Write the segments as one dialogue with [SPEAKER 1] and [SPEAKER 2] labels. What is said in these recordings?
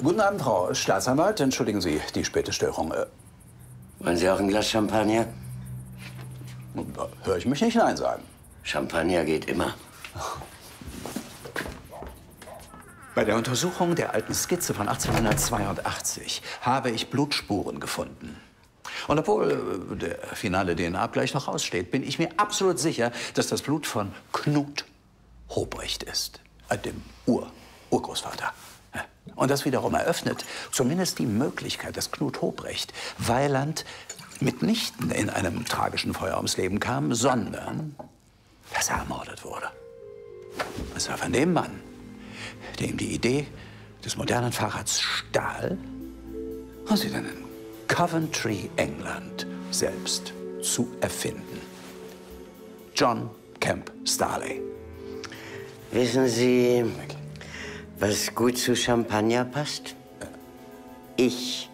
[SPEAKER 1] Guten Abend, Frau Staatsanwalt. Entschuldigen Sie die späte Störung.
[SPEAKER 2] Wollen Sie auch ein Glas Champagner?
[SPEAKER 1] Da höre ich mich nicht Nein sagen.
[SPEAKER 2] Champagner geht immer.
[SPEAKER 1] Bei der Untersuchung der alten Skizze von 1882 habe ich Blutspuren gefunden. Und obwohl der finale DNA-Abgleich noch aussteht, bin ich mir absolut sicher, dass das Blut von Knut Hobrecht ist, dem Urgroßvater. Und das wiederum eröffnet zumindest die Möglichkeit, dass Knut Hobrecht Weiland mitnichten in einem tragischen Feuer ums Leben kam, sondern dass er ermordet wurde. Es war von dem Mann, der ihm die Idee des modernen Fahrrads stahl und sie dann in Coventry, England, selbst zu erfinden. John Kemp Starley.
[SPEAKER 2] Wissen Sie, was gut zu Champagner passt? Ich.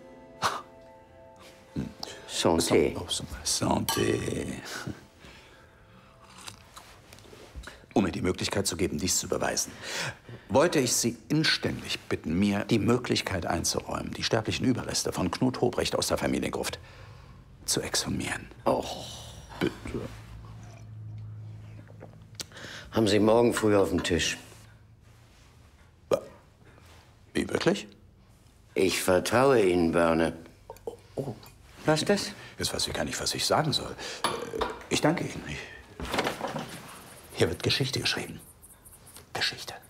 [SPEAKER 2] Santé.
[SPEAKER 1] Santé. Um mir die Möglichkeit zu geben, dies zu beweisen, wollte ich Sie inständig bitten, mir die Möglichkeit einzuräumen, die sterblichen Überreste von Knut Hobrecht aus der Familiengruft zu exhumieren.
[SPEAKER 2] Oh.
[SPEAKER 1] Bitte.
[SPEAKER 2] Haben Sie morgen früh auf dem Tisch?
[SPEAKER 1] Wie, wirklich?
[SPEAKER 2] Ich vertraue Ihnen, Börne.
[SPEAKER 1] Oh.
[SPEAKER 2] Was ist das?
[SPEAKER 1] Jetzt weiß ich gar nicht, was ich sagen soll. Ich danke Ihnen. Hier wird Geschichte geschrieben. Geschichte.